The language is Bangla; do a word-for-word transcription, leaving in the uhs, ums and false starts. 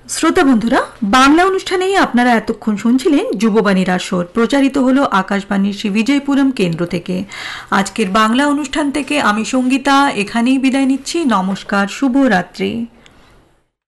শ্রোতা বন্ধুরা, বাংলা অনুষ্ঠানেই আপনারা এতক্ষণ শুনছিলেন যুববাণীর আসর, প্রচারিত হলো আকাশবাণীর শ্রী বিজয়পুরম কেন্দ্র থেকে। আজকের বাংলা অনুষ্ঠান থেকে আমি সঙ্গীতা এখানেই বিদায় নিচ্ছি। নমস্কার, শুভরাত্রি।